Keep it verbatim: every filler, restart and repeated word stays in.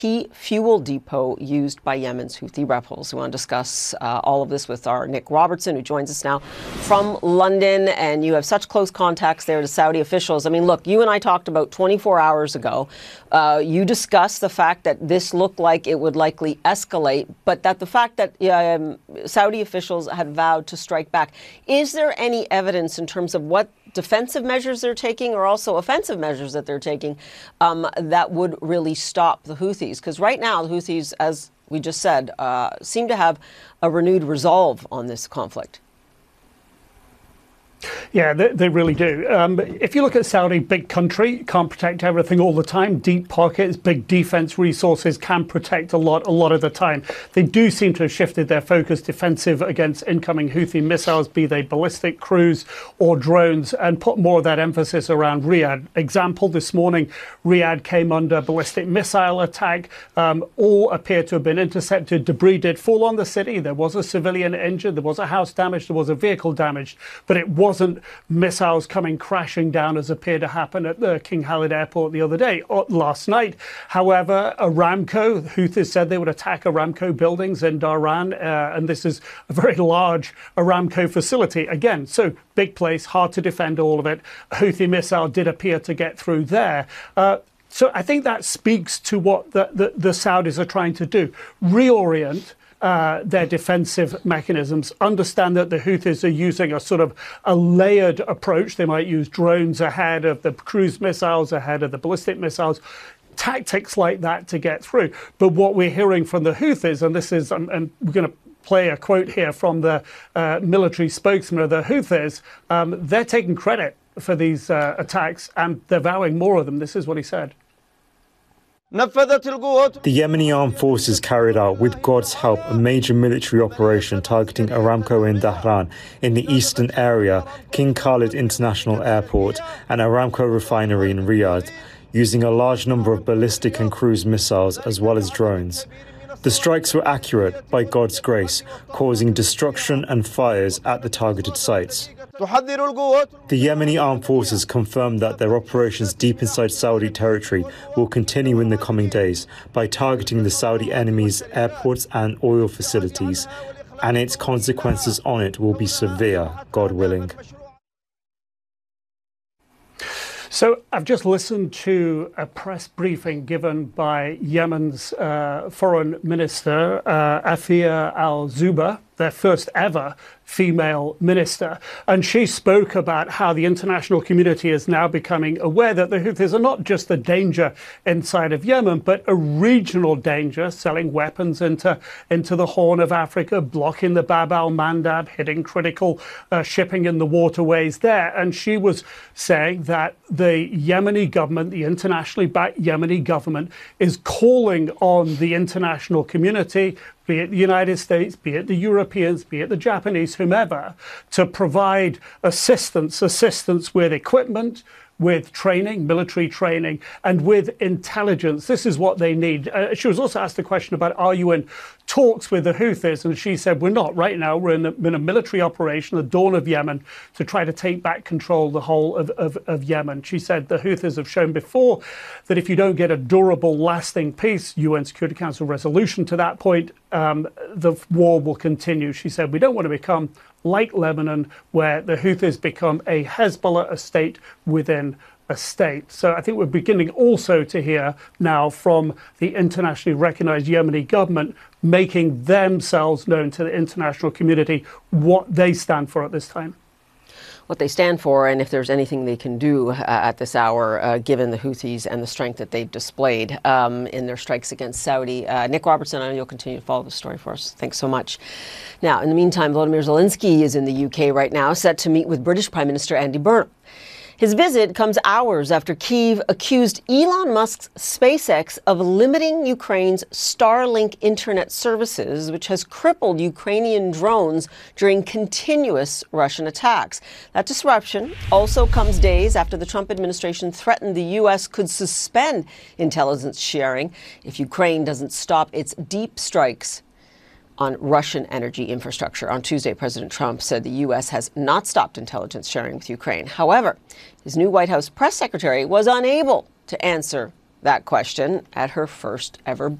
key fuel depot used by Yemen's Houthi rebels. We want to discuss uh, all of this with our Nick Robertson, who joins us now from London. And you have such close contacts there to Saudi officials. I mean, look, you and I talked about twenty-four hours ago. Uh, you discussed the fact that this looked like it would likely escalate, but that the fact that um, Saudi officials had vowed to strike back. Is there any evidence in terms of what defensive measures they're taking or also offensive measures that they're taking um, that would really stop the Houthis? Because right now, the Houthis, as we just said, uh, seem to have a renewed resolve on this conflict. Yeah, they, they really do. Um, if you look at Saudi, big country, can't protect everything all the time. Deep pockets, big defense resources, can protect a lot, a lot of the time. They do seem to have shifted their focus defensive against incoming Houthi missiles, be they ballistic cruise or drones, and put more of that emphasis around Riyadh. Example, this morning, Riyadh came under ballistic missile attack. Um, all appear to have been intercepted. Debris did fall on the city. There was a civilian injured. There was a house damaged. There was a vehicle damaged. But it was wasn't missiles coming crashing down as appeared to happen at the King Khalid airport the other day, or last night. However, Aramco, Houthis said they would attack Aramco buildings in Dhahran, uh, and this is a very large Aramco facility. Again, so big place, hard to defend all of it. A Houthi missile did appear to get through there. Uh, so I think that speaks to what the, the, the Saudis are trying to do. Reorient Uh, their defensive mechanisms, understand that the Houthis are using a sort of a layered approach. They might use drones ahead of the cruise missiles, ahead of the ballistic missiles, tactics like that to get through. But what we're hearing from the Houthis, and this is, um, and we're going to play a quote here from the uh, military spokesman of the Houthis, um, they're taking credit for these uh, attacks and they're vowing more of them. This is what he said. The Yemeni armed forces carried out, with God's help, a major military operation targeting Aramco in Dhahran, in the eastern area, King Khalid International Airport, and Aramco refinery in Riyadh, using a large number of ballistic and cruise missiles as well as drones. The strikes were accurate, by God's grace, causing destruction and fires at the targeted sites. The Yemeni armed forces confirmed that their operations deep inside Saudi territory will continue in the coming days by targeting the Saudi enemies' airports and oil facilities, and its consequences on it will be severe, God willing. So I've just listened to a press briefing given by Yemen's uh, foreign minister, uh, Afia al-Zuba, their first ever female minister. And she spoke about how the international community is now becoming aware that the Houthis are not just a danger inside of Yemen, but a regional danger, selling weapons into, into the Horn of Africa, blocking the Bab al-Mandab, hitting critical uh, shipping in the waterways there. And she was saying that the Yemeni government, the internationally backed Yemeni government, is calling on the international community, be it the United States, be it the Europeans, be it the Japanese, whomever, to provide assistance, assistance with equipment, with training, military training, and with intelligence. This is what they need. Uh, she was also asked the question about, are you in talks with the Houthis? And she said, we're not. Right now, we're in a, in a military operation, the dawn of Yemen, to try to take back control of the whole of, of, of Yemen. She said the Houthis have shown before that if you don't get a durable, lasting peace, U N Security Council resolution to that point, um, the war will continue. She said, we don't want to become like Lebanon, where the Houthis become a Hezbollah, a state within a state. So I think we're beginning also to hear now from the internationally recognized Yemeni government making themselves known to the international community what they stand for at this time. What they stand for, and if there's anything they can do uh, at this hour, uh, given the Houthis and the strength that they've displayed um, in their strikes against Saudi. Uh, Nick Robertson, I know you'll continue to follow the story for us. Thanks so much. Now, in the meantime, Volodymyr Zelensky is in the U K right now, set to meet with British Prime Minister Andy Burnham. His visit comes hours after Kyiv accused Elon Musk's SpaceX of limiting Ukraine's Starlink internet services, which has crippled Ukrainian drones during continuous Russian attacks. That disruption also comes days after the Trump administration threatened the U S could suspend intelligence sharing if Ukraine doesn't stop its deep strikes on Russian energy infrastructure. On Tuesday, President Trump said the U S has not stopped intelligence sharing with Ukraine. However, his new White House press secretary was unable to answer that question at her first ever